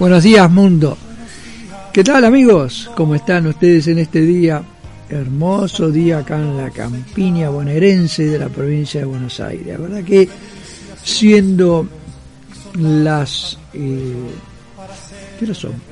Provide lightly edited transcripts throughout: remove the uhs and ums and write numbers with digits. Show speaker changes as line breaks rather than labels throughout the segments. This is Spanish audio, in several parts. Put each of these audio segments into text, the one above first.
Buenos días, mundo. ¿Qué tal, amigos? ¿Cómo están ustedes en este día? Hermoso día acá en la campiña bonaerense de la provincia de Buenos Aires. La verdad que siendo las... ¿qué hora son?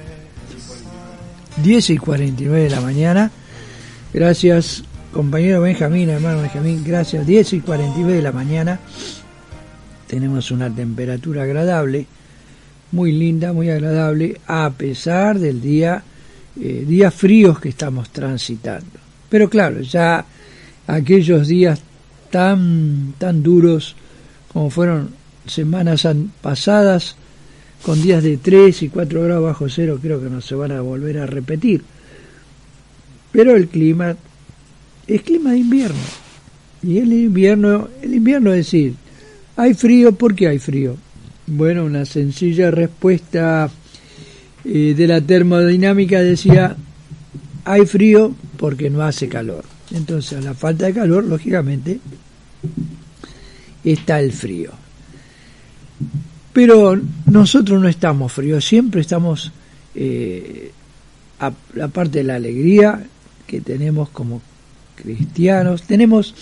10:49 de la mañana. Gracias, compañero Benjamín, hermano Benjamín, gracias. 10:49 de la mañana. Tenemos una temperatura agradable, muy linda, muy agradable, a pesar del días fríos que estamos transitando. Pero claro, ya aquellos días tan duros como fueron semanas pasadas, con días de 3 y 4 grados bajo cero, creo que no se van a volver a repetir. Pero el clima es clima de invierno. Y el invierno es decir, ¿hay frío? ¿Por qué hay frío? Bueno, una sencilla respuesta de la termodinámica decía, hay frío porque no hace calor. Entonces, a la falta de calor, lógicamente, está el frío. Pero nosotros no estamos fríos, siempre estamos, aparte de la alegría que tenemos como cristianos, tenemos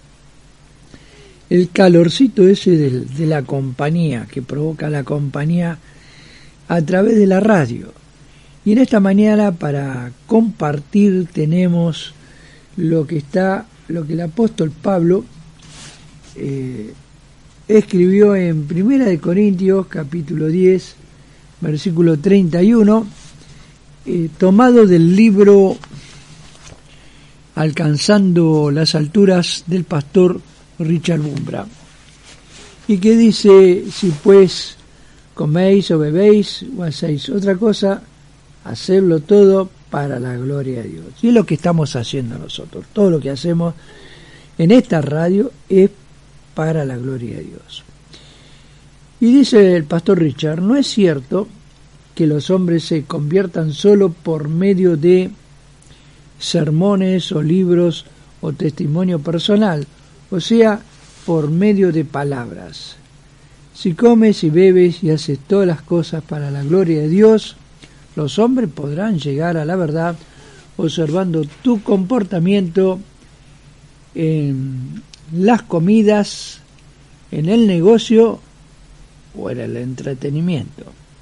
el calorcito ese de la compañía, que provoca la compañía a través de la radio. Y en esta mañana, para compartir, tenemos lo que el apóstol Pablo escribió en 1 de Corintios, capítulo 10, versículo 31, tomado del libro Alcanzando las alturas del pastor Richard Bumbra, y que dice: si pues coméis o bebéis o hacéis otra cosa, hacedlo todo para la gloria de Dios. Y es lo que estamos haciendo nosotros. Todo lo que hacemos en esta radio es para la gloria de Dios. Y dice el pastor Richard: no es cierto que los hombres se conviertan solo por medio de sermones o libros o testimonio personal, o sea, por medio de palabras. Si comes y bebes y haces todas las cosas para la gloria de Dios, los hombres podrán llegar a la verdad observando tu comportamiento en las comidas, en el negocio o en el entretenimiento.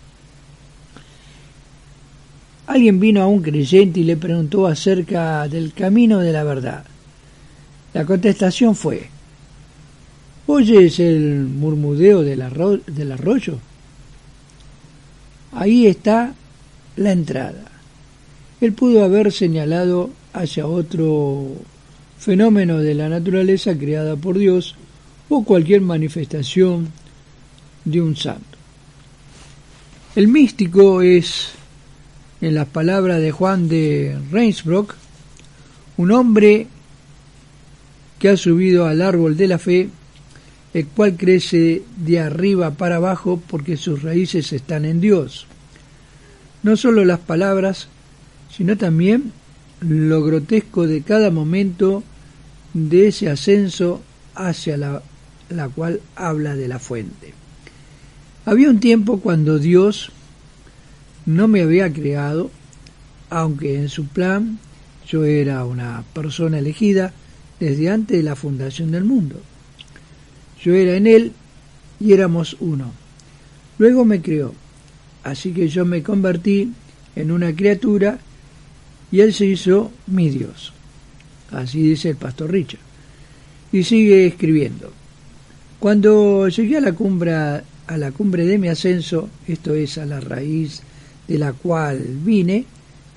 Alguien vino a un creyente y le preguntó acerca del camino de la verdad. La contestación fue: ¿oyes el murmudeo del arroyo? Ahí está la entrada. Él pudo haber señalado hacia otro fenómeno de la naturaleza creada por Dios o cualquier manifestación de un santo. El místico es, en las palabras de Juan de Reinsbrock, un hombre que ha subido al árbol de la fe, el cual crece de arriba para abajo porque sus raíces están en Dios. No solo las palabras, sino también lo grotesco de cada momento de ese ascenso hacia la cual habla de la fuente. Había un tiempo cuando Dios no me había creado, aunque en su plan yo era una persona elegida desde antes de la fundación del mundo. Yo era en Él y éramos uno. Luego me creó, así que yo me convertí en una criatura y Él se hizo mi Dios. Así dice el pastor Richard. Y sigue escribiendo: cuando llegué a la cumbre de mi ascenso, esto es, a la raíz de la cual vine,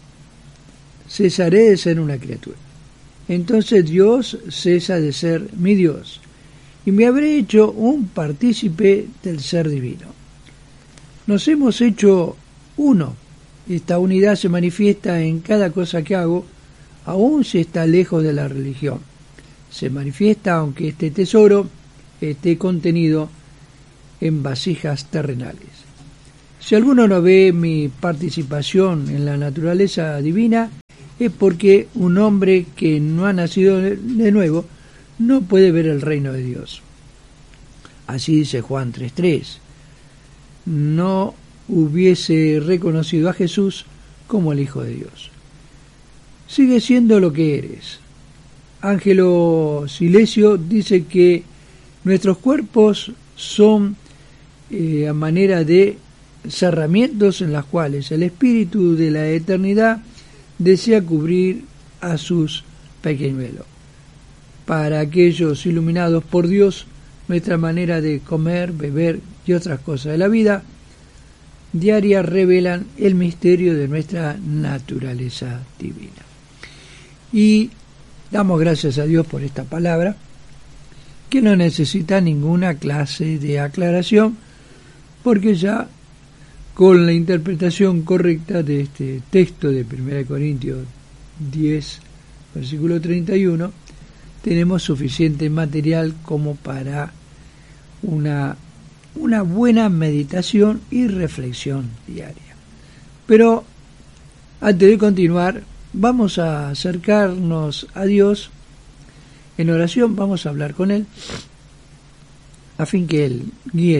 cesaré de ser una criatura. Entonces Dios cesa de ser mi Dios, y me habré hecho un partícipe del ser divino. Nos hemos hecho uno. Esta unidad se manifiesta en cada cosa que hago, aun si está lejos de la religión. Se manifiesta aunque este tesoro esté contenido en vasijas terrenales. Si alguno no ve mi participación en la naturaleza divina, es porque un hombre que no ha nacido de nuevo no puede ver el reino de Dios. Así dice Juan 3:3. No hubiese reconocido a Jesús como el Hijo de Dios. Sigue siendo lo que eres. Ángelo Silesio dice que nuestros cuerpos son a manera de cerramientos en las cuales el Espíritu de la eternidad desea cubrir a sus pequeñuelos. Para aquellos iluminados por Dios, nuestra manera de comer, beber y otras cosas de la vida diaria revelan el misterio de nuestra naturaleza divina. Y damos gracias a Dios por esta palabra, que no necesita ninguna clase de aclaración, porque ya con la interpretación correcta de este texto de 1 Corintios 10, versículo 31, tenemos suficiente material como para una buena meditación y reflexión diaria. Pero antes de continuar, vamos a acercarnos a Dios en oración, vamos a hablar con Él, a fin que Él guíe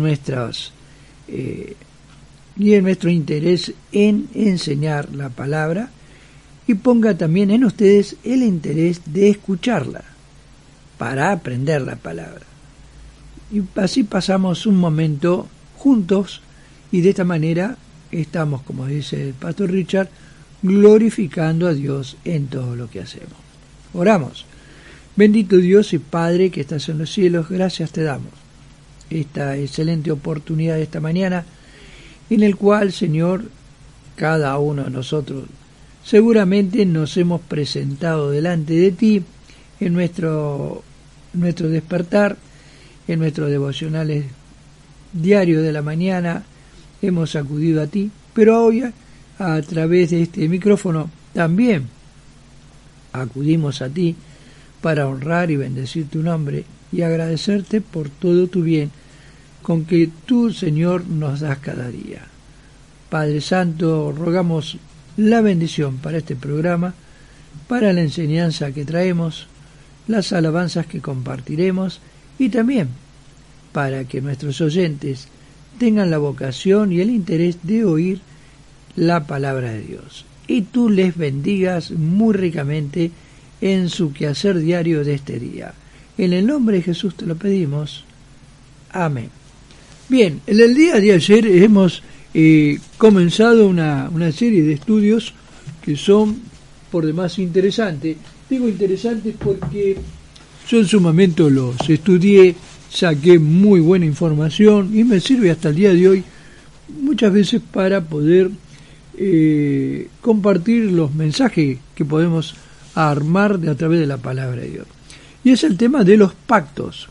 nuestro interés en enseñar la palabra y ponga también en ustedes el interés de escucharla para aprender la palabra. Y así pasamos un momento juntos y de esta manera estamos, como dice el pastor Richard, glorificando a Dios en todo lo que hacemos. Oramos. Bendito Dios y Padre que estás en los cielos, gracias te damos. Esta excelente oportunidad de esta mañana en el cual, Señor, cada uno de nosotros seguramente nos hemos presentado delante de ti en nuestro despertar, en nuestros devocionales diarios de la mañana, hemos acudido a ti, pero hoy a través de este micrófono también acudimos a ti para honrar y bendecir tu nombre y agradecerte por todo tu bien con que tú, Señor, nos das cada día. Padre Santo, rogamos la bendición para este programa, para la enseñanza que traemos, las alabanzas que compartiremos y también para que nuestros oyentes tengan la vocación y el interés de oír la palabra de Dios. Y tú les bendigas muy ricamente en su quehacer diario de este día. En el nombre de Jesús te lo pedimos. Amén. Bien, en el día de ayer hemos comenzado una serie de estudios que son por demás interesantes. Digo interesantes porque yo en su momento los estudié, saqué muy buena información y me sirve hasta el día de hoy muchas veces para poder compartir los mensajes que podemos armar a través de la palabra de Dios. Y es el tema de los pactos.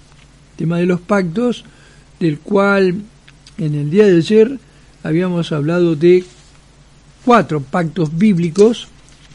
Del cual en el día de ayer habíamos hablado de 4 pactos bíblicos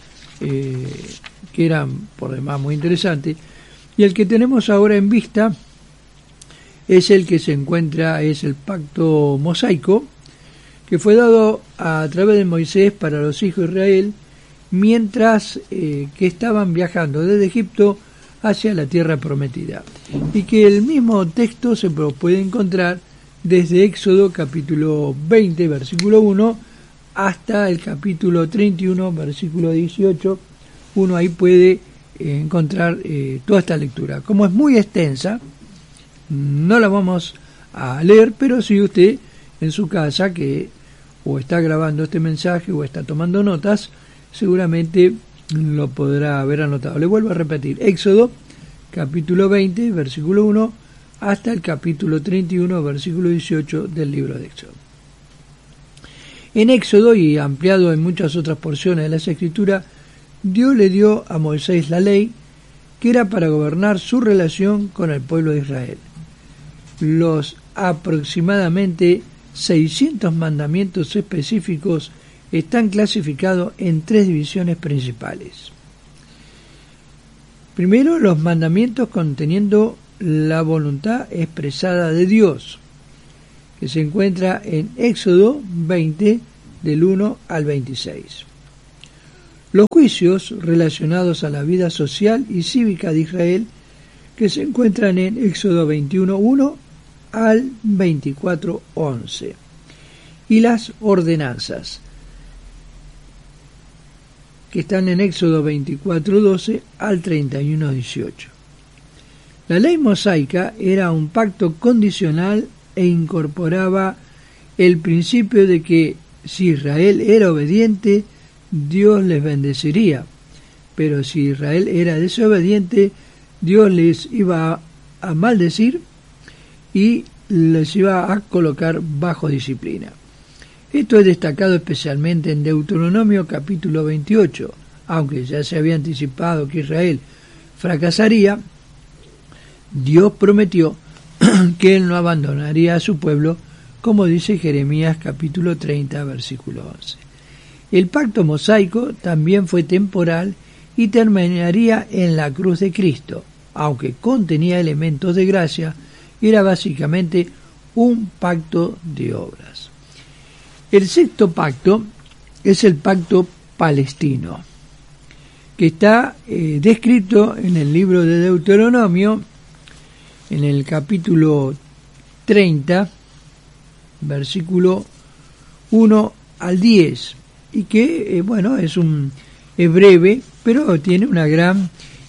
que eran por demás muy interesantes, y el que tenemos ahora en vista es el que es el pacto mosaico, que fue dado a través de Moisés para los hijos de Israel mientras que estaban viajando desde Egipto hacia la tierra prometida, y que el mismo texto se puede encontrar desde Éxodo capítulo 20 versículo 1 hasta el capítulo 31 versículo 18. Uno ahí puede encontrar toda esta lectura. Como es muy extensa, no la vamos a leer, pero si usted en su casa, que o está grabando este mensaje o está tomando notas, seguramente lo podrá haber anotado. Le vuelvo a repetir: Éxodo capítulo 20 versículo 1 hasta el capítulo 31 versículo 18 del libro de Éxodo. En Éxodo, y ampliado en muchas otras porciones de las Escrituras, Dios le dio a Moisés la ley que era para gobernar su relación con el pueblo de Israel. Los aproximadamente 600 mandamientos específicos están clasificados en 3 divisiones principales. Primero, los mandamientos conteniendo la voluntad expresada de Dios, que se encuentra en Éxodo 20, del 1 al 26. Los juicios relacionados a la vida social y cívica de Israel, que se encuentran en Éxodo 21, 1 al 24, 11. y las ordenanzas, que están en Éxodo 24:12 al 31:18. La ley mosaica era un pacto condicional e incorporaba el principio de que si Israel era obediente, Dios les bendeciría, pero si Israel era desobediente, Dios les iba a maldecir y les iba a colocar bajo disciplina. Esto es destacado especialmente en Deuteronomio capítulo 28, aunque ya se había anticipado que Israel fracasaría. Dios prometió que Él no abandonaría a su pueblo, como dice Jeremías capítulo 30, versículo 11. El pacto mosaico también fue temporal y terminaría en la cruz de Cristo, aunque contenía elementos de gracia, era básicamente un pacto de obras. El sexto pacto es el pacto palestino, que está descrito en el libro de Deuteronomio, en el capítulo 30, versículo 1 al 10, y que, es breve, pero tiene una gran...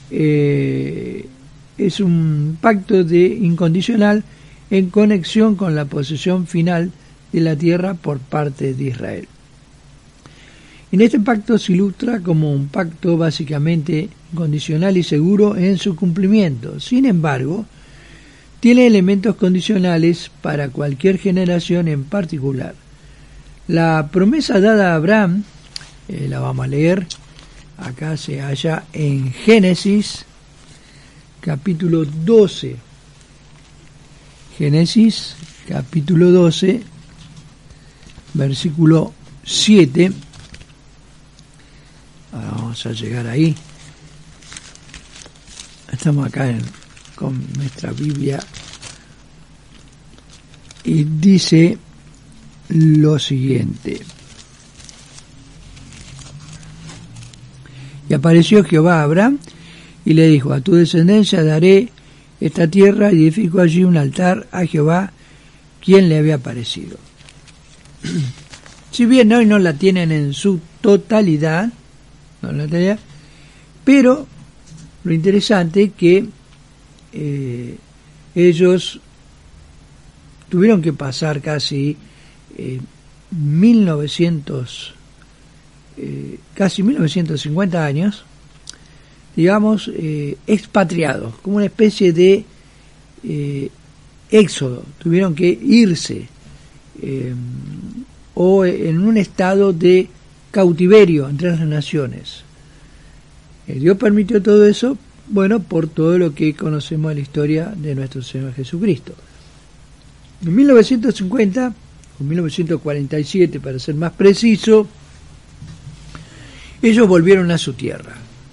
es un pacto incondicional en conexión con la posesión final de la tierra por parte de Israel. En este pacto se ilustra como un pacto básicamente incondicional y seguro en su cumplimiento. Sin embargo, tiene elementos condicionales para cualquier generación en particular. La promesa dada a Abraham, la vamos a leer, acá se halla en Génesis capítulo 12. Génesis capítulo 12, versículo 7. Ahora vamos a llegar ahí. Estamos acá con nuestra Biblia y dice lo siguiente: y apareció Jehová a Abraham y le dijo: a tu descendencia daré esta tierra, y edificó allí un altar a Jehová, quien le había aparecido. Si bien hoy no la tienen en su totalidad, pero lo interesante es que ellos tuvieron que pasar casi 1950 años, digamos, expatriados, como una especie de éxodo. Tuvieron que irse o en un estado de cautiverio entre las naciones. Dios permitió todo eso, por todo lo que conocemos de la historia de nuestro Señor Jesucristo. En 1950, o 1947 para ser más preciso, ellos volvieron a su tierra.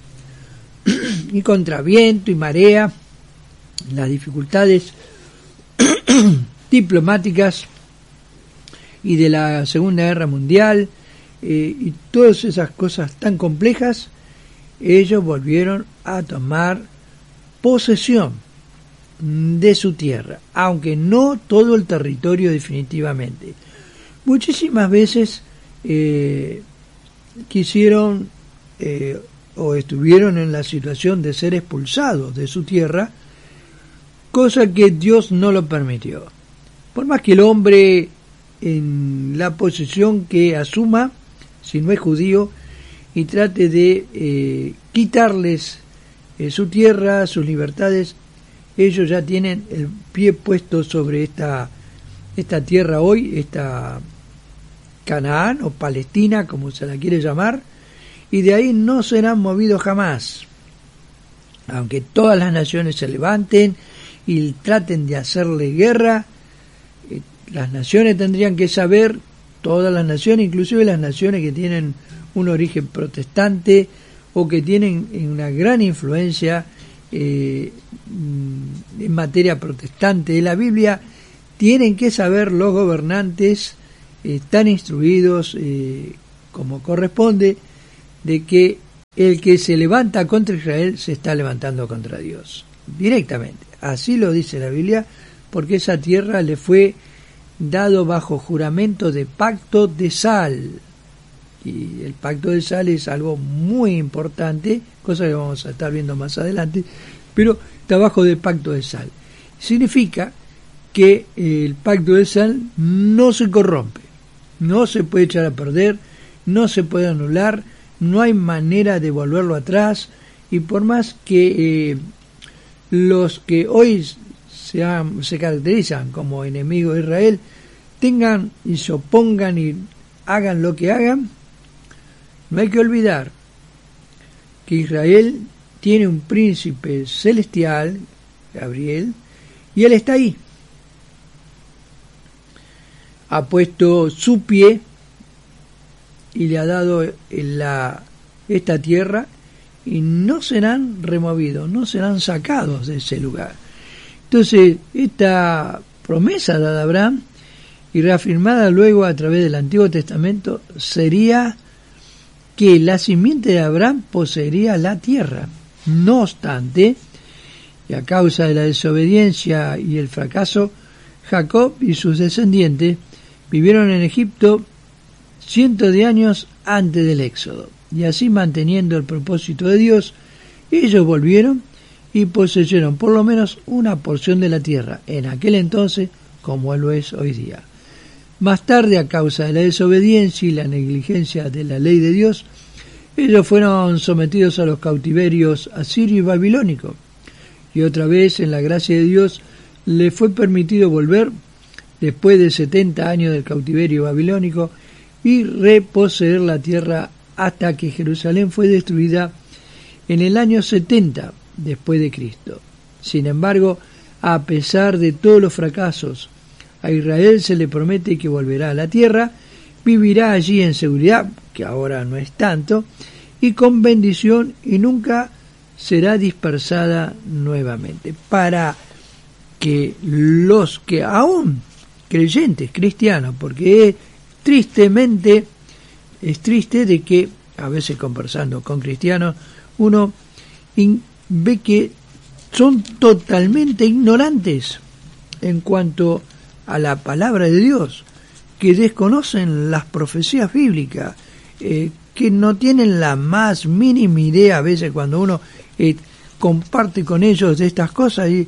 Y contra viento y marea, las dificultades diplomáticas y de la Segunda Guerra Mundial, y todas esas cosas tan complejas, ellos volvieron a tomar posesión de su tierra, aunque no todo el territorio definitivamente. Muchísimas veces quisieron o estuvieron en la situación de ser expulsados de su tierra, cosa que Dios no lo permitió. Por más que el hombre en la posición que asuma, si no es judío, y trate de quitarles su tierra, sus libertades, ellos ya tienen el pie puesto sobre esta tierra hoy, esta Canaán o Palestina, como se la quiere llamar, y de ahí no serán movidos jamás. Aunque todas las naciones se levanten y traten de hacerle guerra, las naciones tendrían que saber, todas las naciones, inclusive las naciones que tienen un origen protestante o que tienen una gran influencia en materia protestante de la Biblia, tienen que saber los gobernantes, están instruidos como corresponde, de que el que se levanta contra Israel se está levantando contra Dios, directamente. Así lo dice la Biblia, porque esa tierra le fue dado bajo juramento de pacto de sal. Y el pacto de sal es algo muy importante, cosa que vamos a estar viendo más adelante, pero está bajo de pacto de sal. Significa que el pacto de sal no se corrompe, no se puede echar a perder, no se puede anular, no hay manera de volverlo atrás, y por más que los que hoy se caracterizan como enemigos de Israel tengan y se opongan y hagan lo que hagan, no hay que olvidar que Israel tiene un príncipe celestial, Gabriel, y él está ahí. Ha puesto su pie y le ha dado esta tierra, y no serán removidos, no serán sacados de ese lugar. Entonces, esta promesa dada a Abraham y reafirmada luego a través del Antiguo Testamento sería que la simiente de Abraham poseería la tierra. No obstante, y a causa de la desobediencia y el fracaso, Jacob y sus descendientes vivieron en Egipto cientos de años antes del Éxodo, y así manteniendo el propósito de Dios, ellos volvieron y poseyeron por lo menos una porción de la tierra, en aquel entonces como lo es hoy día. Más tarde, a causa de la desobediencia y la negligencia de la ley de Dios, ellos fueron sometidos a los cautiverios asirio y babilónico, y otra vez, en la gracia de Dios, les fue permitido volver después de 70 años del cautiverio babilónico y reposeer la tierra hasta que Jerusalén fue destruida en el año 70 después de Cristo. Sin embargo, a pesar de todos los fracasos, a Israel se le promete que volverá a la tierra, vivirá allí en seguridad, que ahora no es tanto, y con bendición, y nunca será dispersada nuevamente. Para que los que aún creyentes, cristianos, porque es triste de que a veces conversando con cristianos uno ve que son totalmente ignorantes en cuanto a la palabra de Dios, que desconocen las profecías bíblicas, que no tienen la más mínima idea. A veces cuando uno comparte con ellos de estas cosas y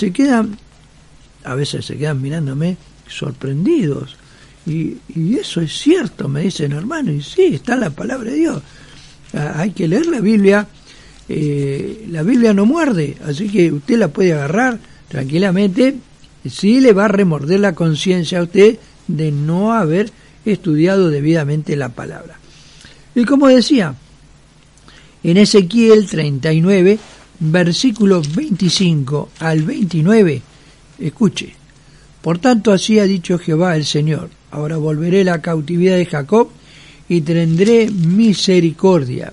a veces se quedan mirándome sorprendidos, y eso es cierto, me dicen, hermano, y sí, está en la palabra de Dios. Hay que leer la Biblia. La Biblia no muerde, así que usted la puede agarrar tranquilamente. Sí le va a remorder la conciencia a usted de no haber estudiado debidamente la palabra. Y como decía, en Ezequiel 39, versículos 25 al 29, escuche: por tanto así ha dicho Jehová el Señor, ahora volveré la cautividad de Jacob y tendré misericordia.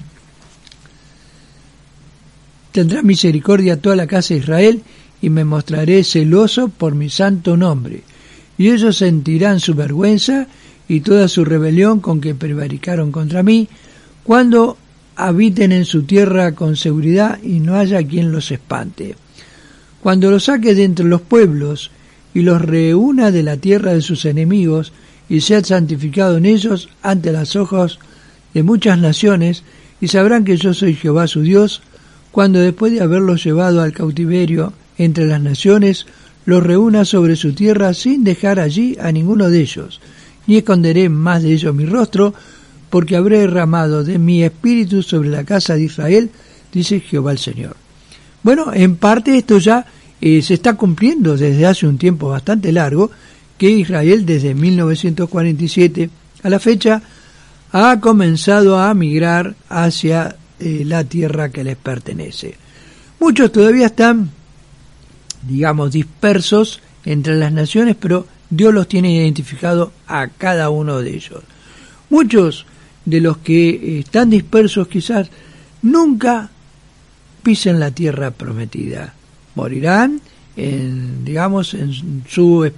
Tendrá misericordia a toda la casa de Israel, y me mostraré celoso por mi santo nombre. Y ellos sentirán su vergüenza y toda su rebelión con que prevaricaron contra mí, cuando habiten en su tierra con seguridad y no haya quien los espante. Cuando los saque de entre los pueblos y los reúna de la tierra de sus enemigos, y sea santificado en ellos ante los ojos de muchas naciones, y sabrán que yo soy Jehová su Dios, cuando después de haberlos llevado al cautiverio entre las naciones, los reúna sobre su tierra sin dejar allí a ninguno de ellos, ni esconderé más de ellos mi rostro, porque habré derramado de mi espíritu sobre la casa de Israel, dice Jehová el Señor. Bueno, en parte esto ya se está cumpliendo desde hace un tiempo bastante largo, que Israel desde 1947 a la fecha ha comenzado a migrar hacia la tierra que les pertenece. Muchos todavía están, digamos, dispersos entre las naciones, pero Dios los tiene identificado a cada uno de ellos. Muchos de los que están dispersos quizás nunca pisen la tierra prometida. Morirán en su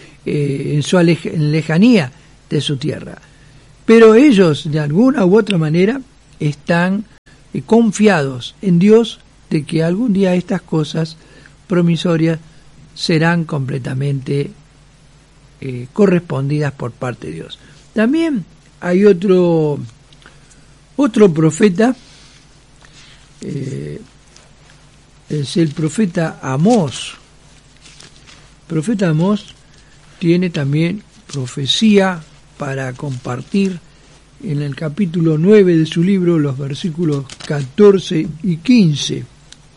lejanía de su tierra. Pero ellos, de alguna u otra manera, están confiados en Dios de que algún día estas cosas promisorias serán completamente correspondidas por parte de Dios. También hay otro profeta, es el profeta Amós. El profeta Amós tiene también profecía para compartir en el capítulo 9 de su libro, los versículos 14 y 15,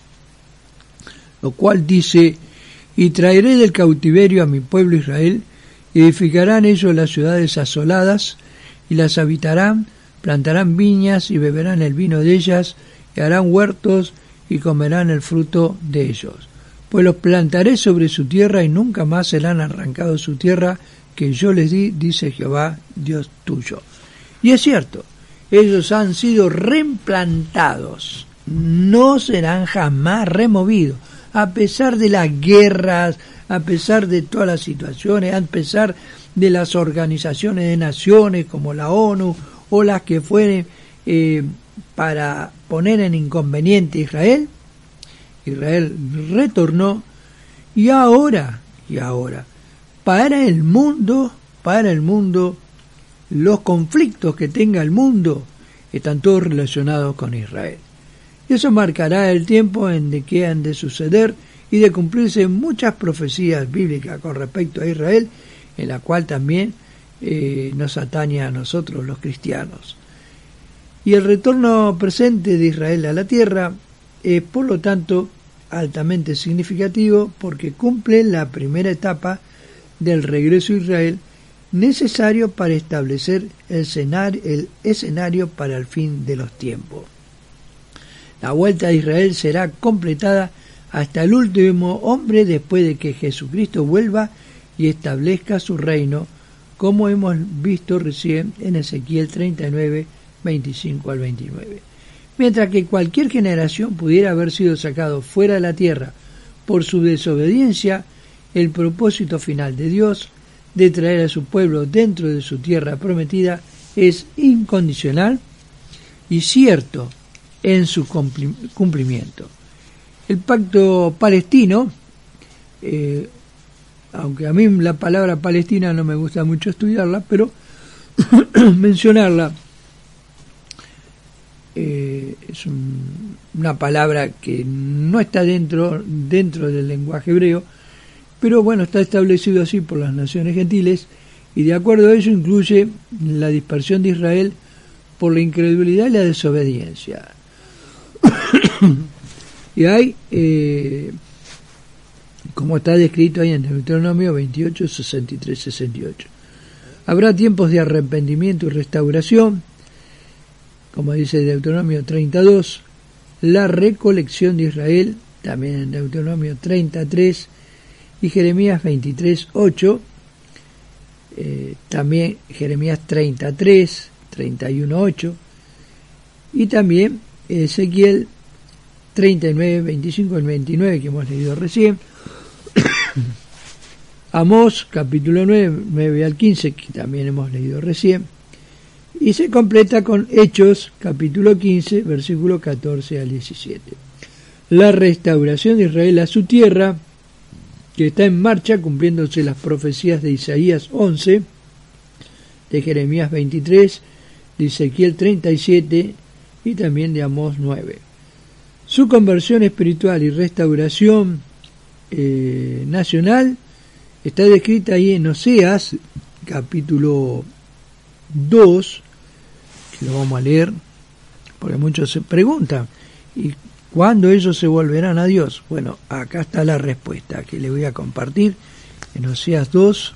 lo cual dice: y traeré del cautiverio a mi pueblo Israel, y edificarán ellos las ciudades asoladas, y las habitarán, plantarán viñas y beberán el vino de ellas, y harán huertos y comerán el fruto de ellos. Pues los plantaré sobre su tierra y nunca más serán arrancados su tierra que yo les di, dice Jehová, Dios tuyo. Y es cierto, ellos han sido replantados, no serán jamás removidos, a pesar de las guerras, a pesar de todas las situaciones, a pesar de las organizaciones de naciones como la ONU o las que fueren para poner en inconveniente a Israel. Israel retornó y ahora, para el mundo, los conflictos que tenga el mundo están todos relacionados con Israel. Y eso marcará el tiempo en que han de suceder y de cumplirse muchas profecías bíblicas con respecto a Israel, en la cual también nos atañe a nosotros los cristianos. Y el retorno presente de Israel a la tierra es, por lo tanto, altamente significativo porque cumple la primera etapa del regreso a Israel necesario para establecer el escenario para el fin de los tiempos. La vuelta de Israel será completada hasta el último hombre después de que Jesucristo vuelva y establezca su reino, como hemos visto recién en Ezequiel 39, 25 al 29. Mientras que cualquier generación pudiera haber sido sacado fuera de la tierra por su desobediencia, el propósito final de Dios de traer a su pueblo dentro de su tierra prometida es incondicional y cierto en su cumplimiento. El pacto palestino, aunque a mí la palabra Palestina no me gusta mucho estudiarla, pero mencionarla, es una palabra que no está dentro del lenguaje hebreo, pero bueno, está establecido así por las naciones gentiles, y de acuerdo a ello incluye la dispersión de Israel por la incredulidad y la desobediencia. Y hay, como está descrito ahí en Deuteronomio 28, 63, 68. Habrá tiempos de arrepentimiento y restauración, como dice Deuteronomio 32, la recolección de Israel, también en Deuteronomio 33, y Jeremías 23, 8, también Jeremías 33, 31, 8, y también Ezequiel 39, 25 y 29 que hemos leído recién, Amós capítulo 9 al 15 que también hemos leído recién, y se completa con Hechos capítulo 15 versículo 14 al 17. La restauración de Israel a su tierra, que está en marcha cumpliéndose las profecías de Isaías 11, de Jeremías 23, de Ezequiel 37 y también de Amós 9. Su conversión espiritual y restauración nacional está descrita ahí en Oseas capítulo 2, que lo vamos a leer, porque muchos se preguntan, ¿y cuándo ellos se volverán a Dios? Bueno, acá está la respuesta que le voy a compartir en Oseas 2,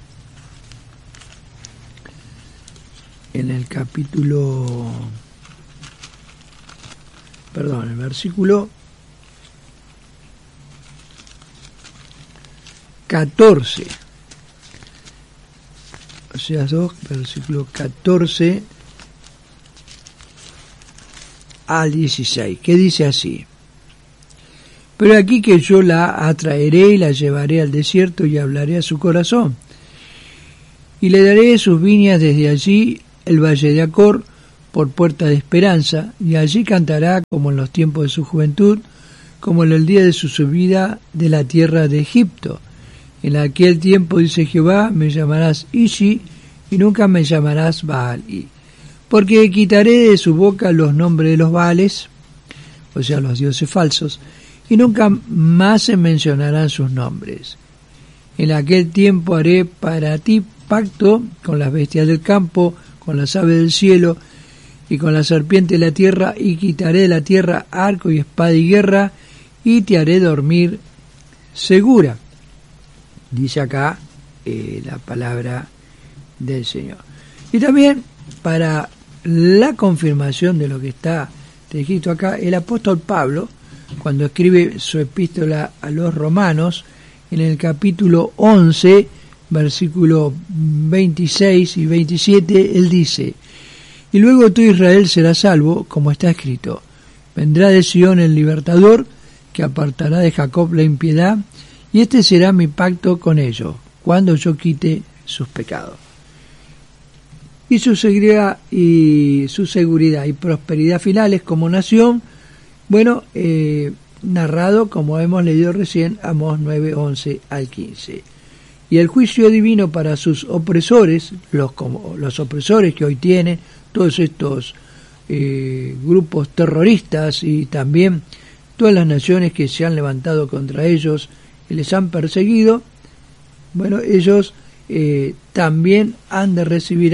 en el capítulo, el versículo 14. Oseas 2, versículo 14 al 16, que dice así: pero aquí que yo la atraeré y la llevaré al desierto y hablaré a su corazón, y le daré sus viñas desde allí, el valle de Acor, por puerta de esperanza, y allí cantará como en los tiempos de su juventud, como en el día de su subida de la tierra de Egipto, En aquel tiempo, dice Jehová, me llamarás Ishi, y nunca me llamarás Baal, porque quitaré de su boca los nombres de los Baales, o sea, los dioses falsos, y nunca más se mencionarán sus nombres. En aquel tiempo haré para ti pacto con las bestias del campo, con las aves del cielo, y con la serpiente de la tierra, y quitaré de la tierra arco y espada y guerra, y te haré dormir segura. Dice acá la palabra del Señor. Y también, para la confirmación de lo que está escrito acá, el apóstol Pablo, cuando escribe su epístola a los romanos, en el capítulo 11, versículo 26 y 27, él dice: y luego tú, Israel, serás salvo, como está escrito: vendrá de Sión el libertador, que apartará de Jacob la impiedad, y este será mi pacto con ellos, cuando yo quite sus pecados. Y su seguridad y prosperidad finales como nación, bueno, narrado, como hemos leído recién, Amós 9, 11 al 15. Y el juicio divino para sus opresores, los opresores que hoy tienen, todos estos grupos terroristas, y también todas las naciones que se han levantado contra ellos y les han perseguido, bueno, ellos también han de recibir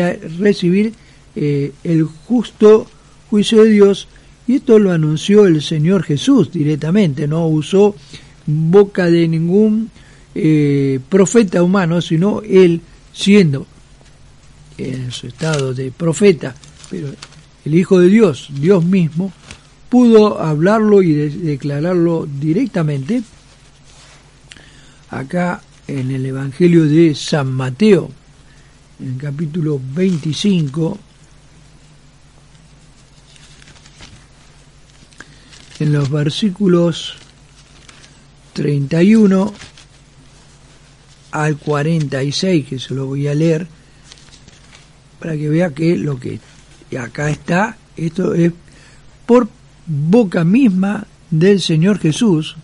el justo juicio de Dios, y esto lo anunció el Señor Jesús directamente, no usó boca de ningún profeta humano, sino él, siendo en su estado de profeta, pero el Hijo de Dios, Dios mismo, pudo hablarlo y declararlo directamente acá en el Evangelio de San Mateo, en el capítulo 25, en los versículos 31 al 46, que se lo voy a leer, para que vea que lo que acá está, esto es por boca misma del Señor Jesús,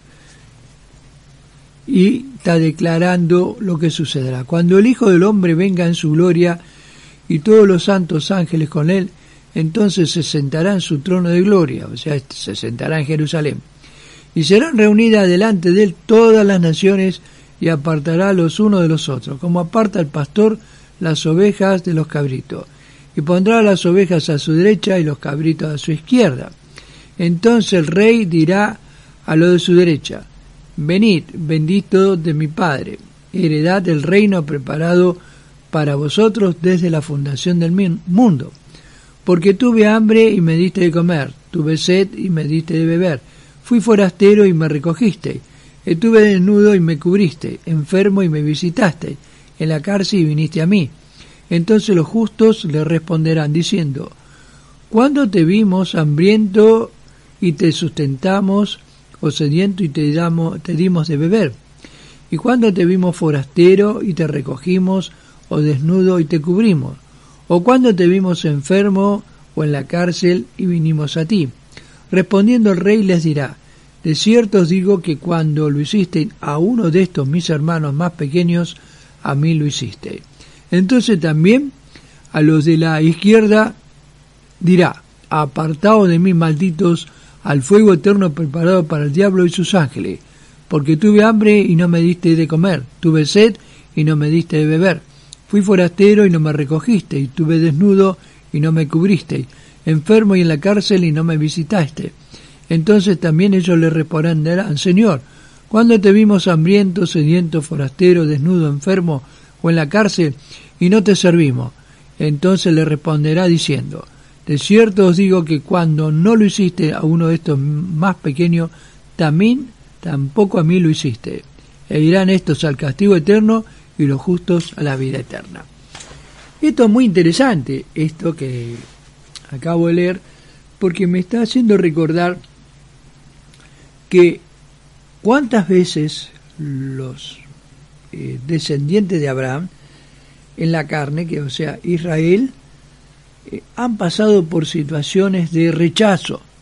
y está declarando lo que sucederá. Cuando el Hijo del Hombre venga en su gloria y todos los santos ángeles con él, entonces se sentará en su trono de gloria, o sea, se sentará en Jerusalén, y serán reunidas delante de él todas las naciones, y apartará los unos de los otros, como aparta el pastor las ovejas de los cabritos, y pondrá las ovejas a su derecha y los cabritos a su izquierda. Entonces el rey dirá a los de su derecha: venid, bendito de mi Padre, heredad del reino preparado para vosotros desde la fundación del mundo. Porque tuve hambre y me diste de comer, tuve sed y me diste de beber, fui forastero y me recogiste, estuve desnudo y me cubriste, enfermo y me visitaste, en la cárcel y viniste a mí. Entonces los justos le responderán diciendo: ¿cuándo te vimos hambriento y te sustentamos, o sediento y te dimos de beber? ¿Y cuándo te vimos forastero y te recogimos, o desnudo y te cubrimos? ¿O cuándo te vimos enfermo o en la cárcel y vinimos a ti? Respondiendo el rey les dirá: de cierto os digo que cuando lo hiciste a uno de estos mis hermanos más pequeños, a mí lo hiciste. Entonces también a los de la izquierda dirá: apartaos de mí, malditos, al fuego eterno preparado para el diablo y sus ángeles, porque tuve hambre y no me diste de comer, tuve sed y no me diste de beber, fui forastero y no me recogiste, y tuve desnudo y no me cubriste, enfermo y en la cárcel y no me visitaste. Entonces también ellos le responderán: Señor, ¿cuándo te vimos hambriento, sediento, forastero, desnudo, enfermo o en la cárcel y no te servimos? Entonces le responderá diciendo: de cierto os digo que cuando no lo hiciste a uno de estos más pequeños, tampoco a mí lo hiciste. E irán estos al castigo eterno y los justos a la vida eterna. Esto es muy interesante, esto que acabo de leer, porque me está haciendo recordar que cuántas veces los descendientes de Abraham en la carne, que o sea Israel, han pasado por situaciones de rechazo,